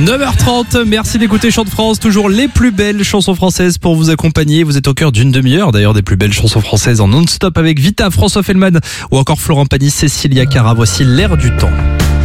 9h30, merci d'écouter Chant de France, toujours les plus belles chansons françaises pour vous accompagner. Vous êtes au cœur d'une demi-heure d'ailleurs des plus belles chansons françaises en non-stop avec Vita, François Fellman ou encore Florent Pagny, Cécilia Cara. Voici l'air du temps.